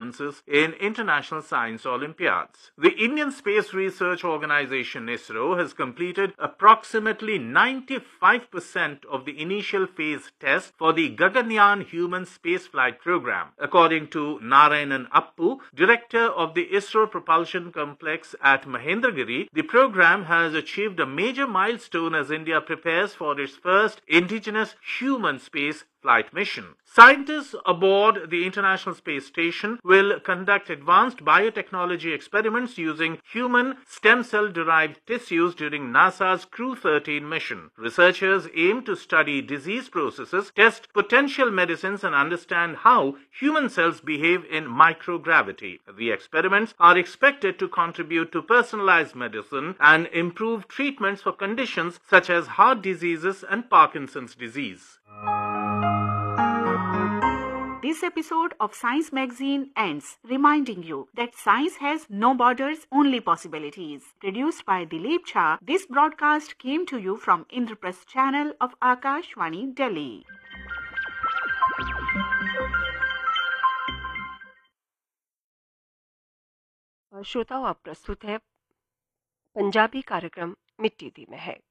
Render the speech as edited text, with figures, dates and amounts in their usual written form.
performances in international science Olympiads. The Indian Space Research Organization ISRO has completed approximately 95% of the initial phase test for the Gaganyaan human spaceflight program. According to Narayanan Appu, director of the ISRO Propulsion Complex at Mahendragiri, the program has achieved a major milestone as India prepares for its first indigenous human space flight mission. Scientists aboard the International Space Station will conduct advanced biotechnology experiments using human stem cell-derived tissues during NASA's Crew 13 mission. Researchers aim to study disease processes, test potential medicines, and understand how human cells behave in microgravity. The experiments are expected to contribute to personalized medicine and improve treatments for conditions such as heart diseases and Parkinson's disease. This episode of Science Magazine ends, reminding you that science has no borders, only possibilities. Produced by Dilip Jha, this broadcast came to you from Indraprasth channel of Akashvani, Delhi. श्रोताओं, अब प्रस्तुत है पंजाबी कार्यक्रम मिट्टी दी महक।